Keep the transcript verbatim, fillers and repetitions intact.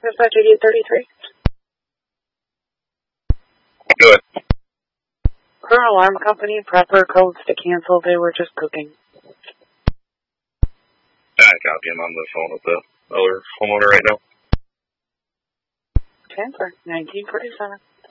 Dispatch eighty-eight thirty-three. Go ahead. Current alarm company, proper codes to cancel. They were just cooking. I copy him on the phone with the other homeowner right now. Transfer, nineteen forty-seven.